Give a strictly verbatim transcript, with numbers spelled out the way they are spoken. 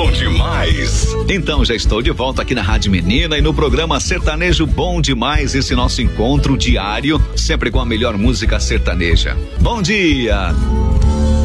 bom demais. Então já estou de volta aqui na Rádio Menina e no programa Sertanejo Bom Demais, esse nosso encontro diário, sempre com a melhor música sertaneja. Bom dia!